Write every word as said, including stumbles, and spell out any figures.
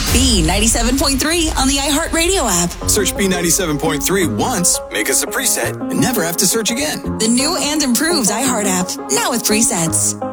B ninety-seven point three on the iHeartRadio app. Search B ninety-seven point three once, make us a preset, and never have to search again. The new and improved iHeart app, now with presets.